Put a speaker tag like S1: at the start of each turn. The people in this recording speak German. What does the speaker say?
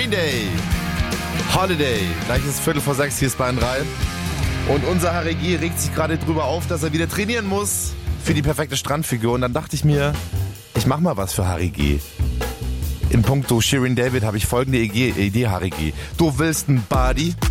S1: Green Day. Holiday. Gleich ist 5:45, hier ist Bayern 3. Und unser Harry G. regt sich gerade drüber auf, dass er wieder trainieren muss für die perfekte Strandfigur. Und dann dachte ich mir, ich mach mal was für Harry G. In puncto Shirin David habe ich folgende Idee, Harry G. Du willst ein Body?